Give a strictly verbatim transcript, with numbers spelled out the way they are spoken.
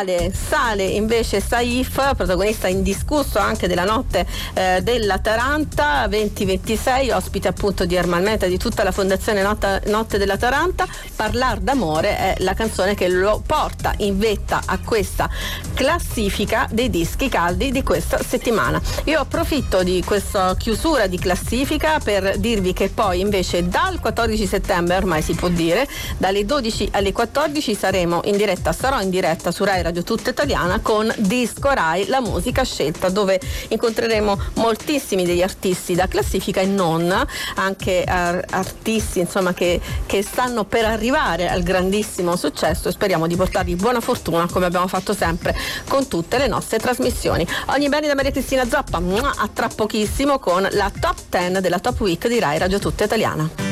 sale, sale invece Saif, protagonista indiscusso anche della notte eh, della Taranta venti ventisei, ospite appunto di Ermal Meta, di tutta la fondazione Notte, Notte della Taranta. Parlar d'amore è la canzone che lo porta in vetta a questa classifica dei dischi caldi di questa settimana. Io approfitto di questa chiusura di classifica per dirvi che poi invece dal quattordici settembre, ormai si può dire, dalle dodici alle quattordici saremo in diretta, sarò in diretta su Rai Radio Tutta Italiana con Disco Rai, la musica scelta, dove incontreremo moltissimi degli artisti da classifica e non, anche ar- artisti insomma che, che stanno per arrivare al grandissimo successo, e speriamo di portarvi buona fortuna come abbiamo fatto sempre con tutte le nostre trasmissioni. Ogni bene da Maria Cristina Zoppa, a tra pochissimo con la top dieci della Top Week di Rai Radio Tutta Italiana.